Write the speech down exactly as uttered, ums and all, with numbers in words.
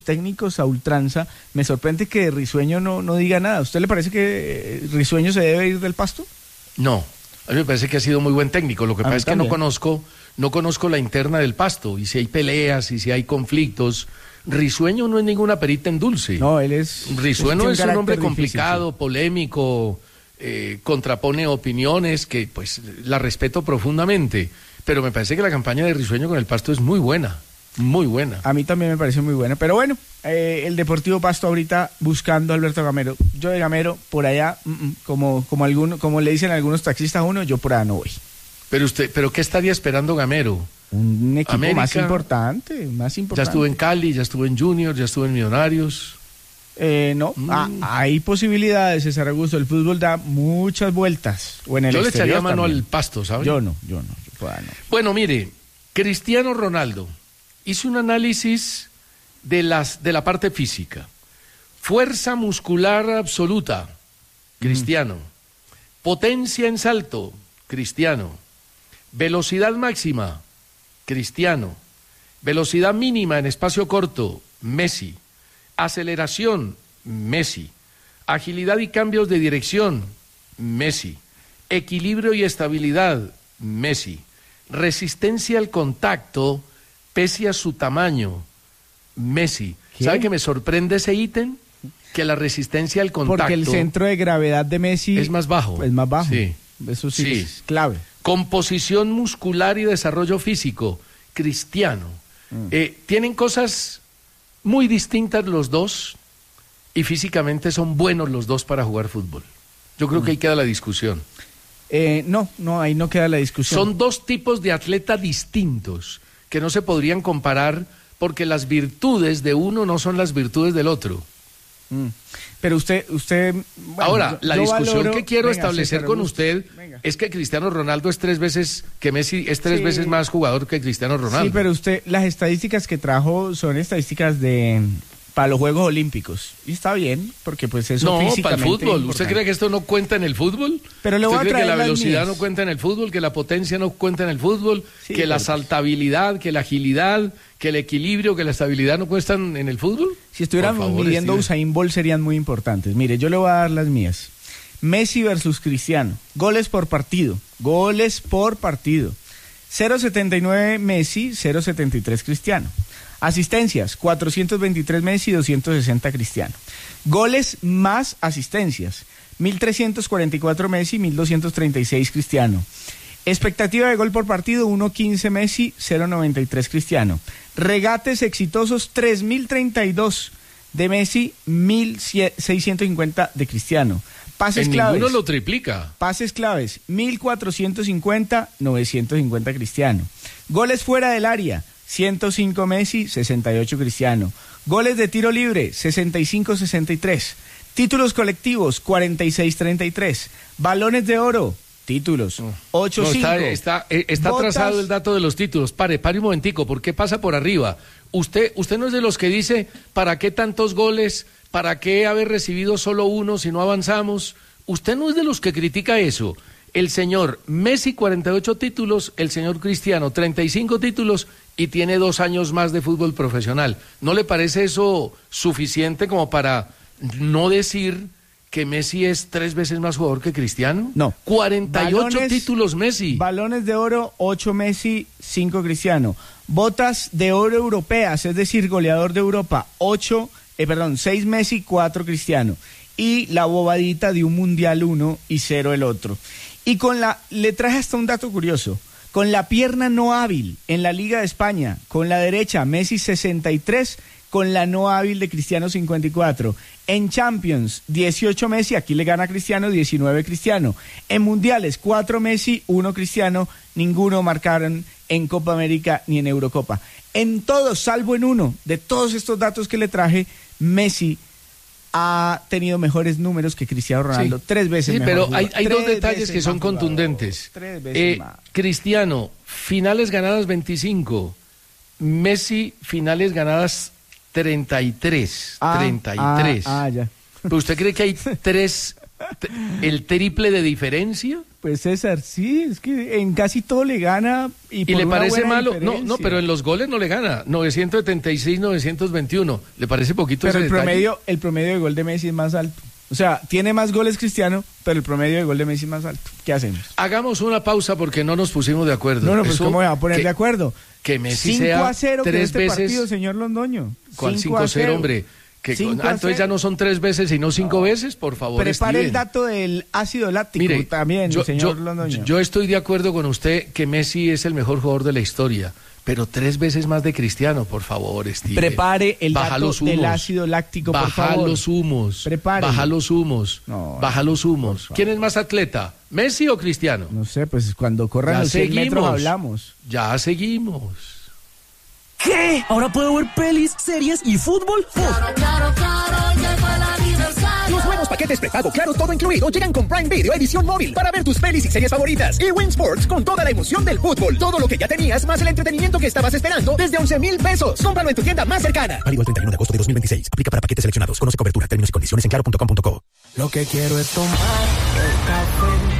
técnicos a ultranza, me sorprende que Risueño no, no diga nada. ¿A usted le parece que Risueño se debe ir del Pasto? No, a mí me parece que ha sido muy buen técnico. Lo que A pasa mí es que también. no conozco, no conozco la interna del Pasto, y si hay peleas, y si hay conflictos. Risueño no es ninguna perita en dulce. No, él es... Risueño tiene es un hombre carácter difícil, complicado, sí. polémico, eh, contrapone opiniones que pues la respeto profundamente, pero me parece que la campaña de Risueño con el Pasto es muy buena, muy buena. A mí también me parece muy buena. Pero bueno, eh, el Deportivo Pasto ahorita buscando a Alberto Gamero. Yo de Gamero, por allá, mm, mm, como, como, alguno, como le dicen algunos taxistas a uno, yo por allá no voy. Pero usted, ¿pero qué estaría esperando Gamero? Un equipo América, más importante, más importante. Ya estuvo en Cali, ya estuvo en Junior, ya estuvo en Millonarios. Eh, no, Mm. ah, hay posibilidades, César Augusto. El fútbol da muchas vueltas. O en el Yo le exterior echaría mano también. al Pasto, ¿sabe? Yo no, yo no, yo por allá no. Bueno, mire, Cristiano Ronaldo hizo un análisis de, las, de la parte física. Fuerza muscular absoluta, Cristiano. Potencia en salto, Cristiano. Velocidad máxima, Cristiano. Velocidad mínima en espacio corto, Messi. Aceleración, Messi. Agilidad y cambios de dirección, Messi. Equilibrio y estabilidad, Messi. Resistencia al contacto, pese a su tamaño, Messi. ¿Qué? ¿Sabe que me sorprende ese ítem? Que la resistencia al contacto Porque el centro de gravedad de Messi es más bajo. es más bajo. Sí. Eso sí, Sí. es clave. Composición muscular y desarrollo físico, Cristiano. Mm. Eh, tienen cosas muy distintas los dos y físicamente son buenos los dos para jugar fútbol. Yo creo Mm. que ahí queda la discusión. Eh, no, no, ahí no queda la discusión. Son dos tipos de atleta distintos que no se podrían comparar porque las virtudes de uno no son las virtudes del otro. Mm. Pero usted, usted. Bueno, Ahora, yo- la yo discusión valoro- que quiero Venga, establecer César con Augusto, usted venga. es que Cristiano Ronaldo es tres veces, que Messi es tres Sí. veces más jugador que Cristiano Ronaldo. Sí, pero usted, las estadísticas que trajo son estadísticas de para los Juegos Olímpicos. Y está bien, porque pues eso No, para el físicamente fútbol. es ¿Usted importante. cree que esto no cuenta en el fútbol? Pero le voy ¿Usted a cree que traer la las velocidad mías. no cuenta en el fútbol, que la potencia no cuenta en el fútbol, Sí, que la pero- saltabilidad, que la agilidad, que el equilibrio, que la estabilidad no cuestan en el fútbol? Si estuviéramos Por favor, midiendo Steven. Usain Bolt serían muy importantes. Mire, yo le voy a dar las mías. Messi versus Cristiano. Goles por partido. Goles por partido. cero coma setenta y nueve Messi, cero coma setenta y tres Cristiano. Asistencias, cuatrocientos veintitrés Messi, doscientos sesenta Cristiano. Goles más asistencias, mil trescientos cuarenta y cuatro Messi, mil doscientos treinta y seis Cristiano. Expectativa de gol por partido, uno coma quince Messi, cero coma noventa y tres Cristiano. Regates exitosos, tres mil treinta y dos de Messi, mil seiscientos cincuenta de Cristiano. Pases En claves. ninguno lo triplica. Pases claves, mil cuatrocientos cincuenta, novecientos cincuenta Cristiano. Goles fuera del área, ciento cinco Messi, sesenta y ocho Cristiano. Goles de tiro libre, sesenta y cinco sesenta y tres. Títulos colectivos, cuarenta y seis treinta y tres. Balones de oro, títulos, ocho cinco. No, está está, eh, está Botas. atrasado el dato de los títulos. Pare, pare un momentico, ¿por qué pasa por arriba? Usted, usted no es de los que dice, ¿para qué tantos goles? ¿Para qué haber recibido solo uno si no avanzamos? Usted no es de los que critica eso. El señor Messi, cuarenta y ocho títulos, el señor Cristiano, treinta y cinco títulos y tiene dos años más de fútbol profesional. ¿No le parece eso suficiente como para no decir que Messi es tres veces más jugador que Cristiano? No. cuarenta y ocho Balones- títulos Messi. Balones de oro, ocho Messi, cinco Cristiano. Botas de oro europeas, es decir, goleador de Europa, ocho, eh, perdón, seis Messi, cuatro Cristiano. Y la bobadita de un Mundial uno y cero el otro. Y con la, le traje hasta un dato curioso, con la pierna no hábil en la Liga de España, con la derecha Messi sesenta y tres, con la no hábil de Cristiano cincuenta y cuatro. En Champions, dieciocho Messi, aquí le gana Cristiano, diecinueve Cristiano. En Mundiales, cuatro Messi, uno Cristiano, ninguno marcaron en Copa América ni en Eurocopa. En todos, salvo en uno, de todos estos datos que le traje, Messi ha tenido mejores números que Cristiano Ronaldo, Sí. tres veces Sí, mejor pero jugador, hay, hay tres dos detalles veces que son más jugador, contundentes. Tres veces Eh, más. Cristiano, finales ganadas veinticinco. Messi, finales ganadas treinta y tres. Ah, treinta y tres. Ah, ah, ya. ¿Pero usted cree que hay tres, t- el triple de diferencia? Pues César, sí, es que en casi todo le gana. ¿Y, ¿Y por le una parece buena malo? No, diferencia. no, pero en los goles no le gana. novecientos setenta y seis, novecientos veintiuno. ¿Le parece poquito Pero ese el detalle? promedio, el promedio de gol de Messi es más alto. O sea, tiene más goles Cristiano, pero el promedio de gol de Messi es más alto. ¿Qué hacemos? Hagamos una pausa porque no nos pusimos de acuerdo. No, no, pues Eso, ¿cómo me va a poner que, de acuerdo? Que Messi cinco sea a cero tres este veces... partido, señor Londoño. ¿Cuál cinco a cero, hombre? Que, cinco ah, a entonces cero. ya no son tres veces, sino cinco No. veces, por favor, Prepare Steven. el dato del ácido láctico Mire, también, yo, señor yo, Londoño. yo estoy de acuerdo con usted que Messi es el mejor jugador de la historia, pero tres veces más de Cristiano, por favor, Steven. Prepare el Baja dato los humos. del ácido láctico, por Baja favor. los humos. Prepare. Baja los humos. No, Baja los humos. por favor. ¿Quién es más atleta, Messi o Cristiano? No sé, pues cuando corran Ya los cien metros seguimos. hablamos. Ya seguimos. ¿Qué? ¿Ahora puedo ver pelis, series y fútbol? Claro, claro, claro, llegó el aniversario. Los nuevos paquetes prepago Claro Todo Incluido llegan con Prime Video edición móvil para ver tus pelis y series favoritas. Y Win Sports con toda la emoción del fútbol. Todo lo que ya tenías más el entretenimiento que estabas esperando desde once mil pesos. Cómpralo en tu tienda más cercana. Válido el treinta y uno de agosto de dos mil veintiséis. Aplica para paquetes seleccionados. Conoce cobertura, términos y condiciones en claro punto com punto co. Lo que quiero es tomar el café